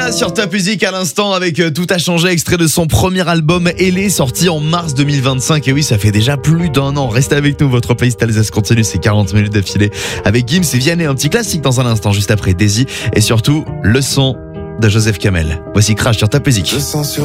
Sia sur Top Music à l'instant avec Tout a changé, extrait de son premier album Elé, sorti en mars 2025. Et oui, ça fait déjà plus d'un an. Restez avec nous, votre playlist Alsace continue, c'est 40 minutes d'affilée avec Gims et Vianney, un petit classique dans un instant, juste après Daisy et surtout le son de Joseph Kamel. Voici Crash sur Top Music.